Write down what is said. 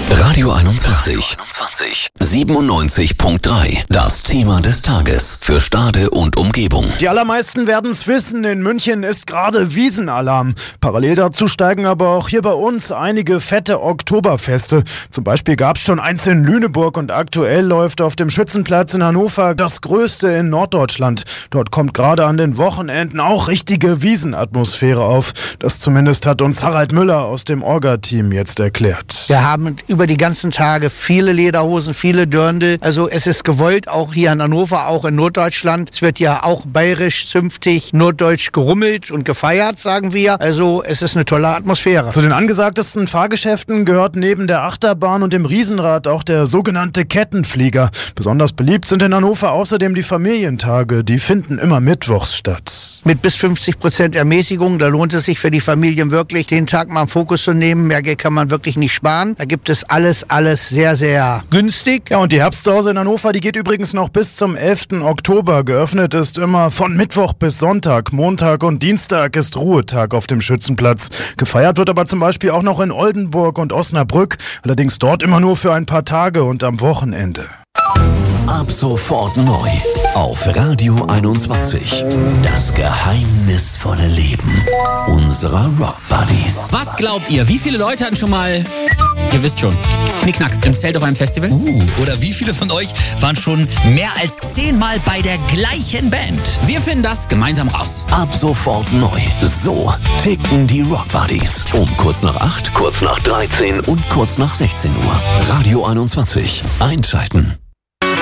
Radio 21. 97.3. Das Thema des Tages für Stade und Umgebung. Die allermeisten werden es wissen, in München ist gerade Wiesenalarm. Parallel dazu steigen aber auch hier bei uns einige fette Oktoberfeste. Zum Beispiel gab es schon eins in Lüneburg und aktuell läuft auf dem Schützenplatz in Hannover das größte in Norddeutschland. Dort kommt gerade an den Wochenenden auch richtige Wiesenatmosphäre auf. Das zumindest hat uns Harald Müller aus dem Orga-Team jetzt erklärt. Wir haben über die ganzen Tage viele Lederhosen, viele Dirndl. Also es ist gewollt, auch hier in Hannover, auch in Norddeutschland. Es wird ja auch bayerisch, zünftig, norddeutsch gerummelt und gefeiert, sagen wir. Also es ist eine tolle Atmosphäre. Zu den angesagtesten Fahrgeschäften gehört neben der Achterbahn und dem Riesenrad auch der sogenannte Kettenflieger. Besonders beliebt sind in Hannover außerdem die Familientage. Die finden immer mittwochs statt. Mit bis 50% Ermäßigung, da lohnt es sich für die Familien wirklich, den Tag mal im Fokus zu nehmen. Mehr Geld kann man wirklich nicht sparen. Da gibt es alles sehr, sehr günstig. Ja, und die Herbstsause in Hannover, die geht übrigens noch bis zum 11. Oktober. Geöffnet ist immer von Mittwoch bis Sonntag. Montag und Dienstag ist Ruhetag auf dem Schützenplatz. Gefeiert wird aber zum Beispiel auch noch in Oldenburg und Osnabrück. Allerdings dort immer nur für ein paar Tage und am Wochenende. Ab sofort neu auf Radio 21. Das geheimnisvolle Leben unserer Rock Buddies. Was glaubt ihr? Wie viele Leute hatten schon mal, ihr wisst schon, Knickknack im Zelt auf einem Festival? Oder wie viele von euch waren schon mehr als 10 Mal bei der gleichen Band? Wir finden das gemeinsam raus. Ab sofort neu. So ticken die Rock Buddies. Um kurz nach 8, kurz nach 13 und kurz nach 16 Uhr. Radio 21. Einschalten.